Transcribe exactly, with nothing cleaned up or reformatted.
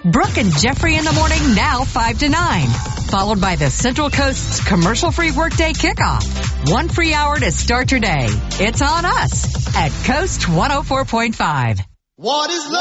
Brooke and Jeffrey in the morning, now five to nine. Followed by the Central Coast's commercial-free workday kickoff. One free hour to start your day. It's on us at Coast one oh four point five. What is love?